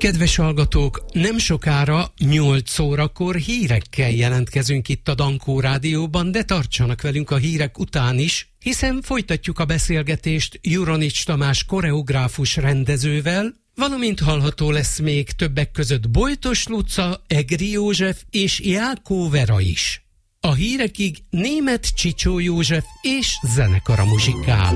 Kedves hallgatók, nem sokára 8 órakor hírekkel jelentkezünk itt a Dankó Rádióban, de tartsanak velünk a hírek után is, hiszen folytatjuk a beszélgetést Juronics Tamás koreográfus rendezővel, valamint hallható lesz még többek között Bojtos Luca, Egri József és Jákó Vera is. A hírekig Németh Csicsó József és zenekara muzsikál.